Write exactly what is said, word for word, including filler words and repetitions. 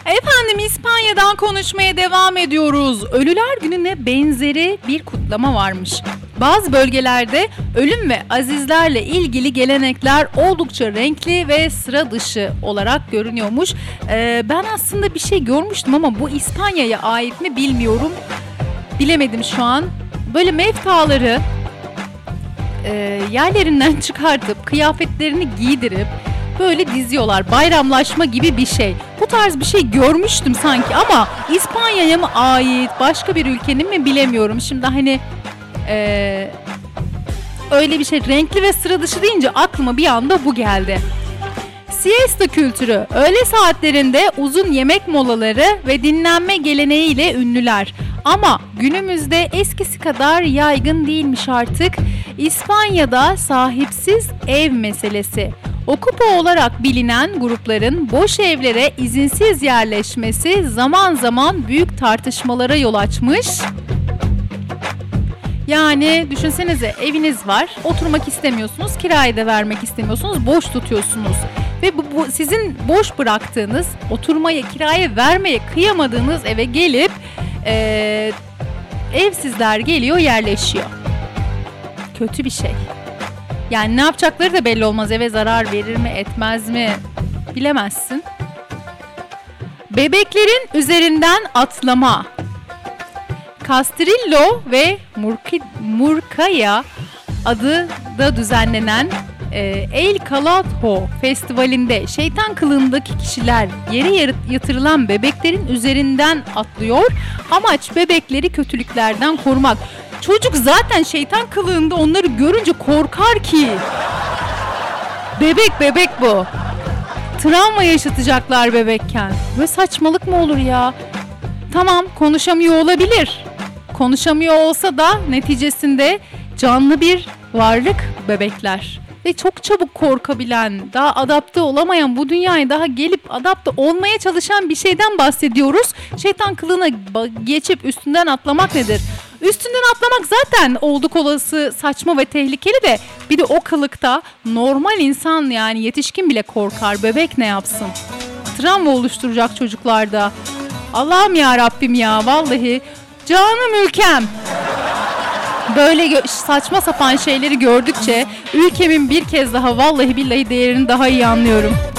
Efendim, İspanya'dan konuşmaya devam ediyoruz. Ölüler Günü'ne benzeri bir kutlama varmış. Bazı bölgelerde ölüm ve azizlerle ilgili gelenekler oldukça renkli ve sıra dışı olarak görünüyormuş. Ee, ben aslında bir şey görmüştüm ama bu İspanya'ya ait mi bilmiyorum. Bilemedim şu an. Böyle mevtaları e, yerlerinden çıkartıp kıyafetlerini giydirip böyle diziyorlar. Bayramlaşma gibi bir şey. Bu tarz bir şey görmüştüm sanki ama İspanya'ya mı ait, başka bir ülkenin mi bilemiyorum. Şimdi hani e, öyle bir şey, renkli ve sıra dışı deyince aklıma bir anda bu geldi. Siesta kültürü, öğle saatlerinde uzun yemek molaları ve dinlenme geleneğiyle ünlüler. Ama günümüzde eskisi kadar yaygın değilmiş artık. İspanya'da sahipsiz ev meselesi. Okupa olarak bilinen grupların boş evlere izinsiz yerleşmesi zaman zaman büyük tartışmalara yol açmış. Yani düşünsenize, eviniz var, oturmak istemiyorsunuz, kirayı da vermek istemiyorsunuz, boş tutuyorsunuz. Ve bu, bu sizin boş bıraktığınız, oturmaya, kiraya vermeye kıyamadığınız eve gelip e, evsizler geliyor, yerleşiyor. Kötü bir şey. Yani ne yapacakları da belli olmaz. Eve zarar verir mi, etmez mi bilemezsin. Bebeklerin üzerinden atlama. Castrillo ve Murcia adı da düzenlenen e, El Calajo Festivali'nde şeytan kılığındaki kişiler yere yatırılan bebeklerin üzerinden atlıyor. Amaç bebekleri kötülüklerden korumak. Çocuk zaten şeytan kılığında, onları görünce korkar ki. Bebek bebek bu. Travma yaşatacaklar bebekken. Böyle saçmalık mı olur ya? Tamam, konuşamıyor olabilir. Konuşamıyor olsa da neticesinde canlı bir varlık bebekler. Ve çok çabuk korkabilen, daha adapte olamayan, bu dünyaya daha gelip adapte olmaya çalışan bir şeyden bahsediyoruz. Şeytan kılığına geçip üstünden atlamak nedir? Üstünden atlamak zaten olduk olası saçma ve tehlikeli de bir de o kılıkta normal insan, yani yetişkin bile korkar. Bebek ne yapsın? Travma oluşturacak çocuklarda. Allah'ım ya Rabbim ya, vallahi canım ülkem. Böyle gö- saçma sapan şeyleri gördükçe ülkemin bir kez daha vallahi billahi değerini daha iyi anlıyorum.